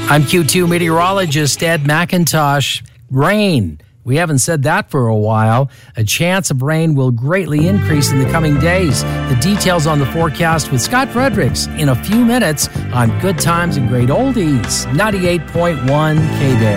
I'm Q2 meteorologist Ed McIntosh. Rain. We haven't said that for a while. A chance of rain will greatly increase in the coming days. The details on the forecast with Scott Fredericks in a few minutes on Good Times and Great Oldies, 98.1 KDARE.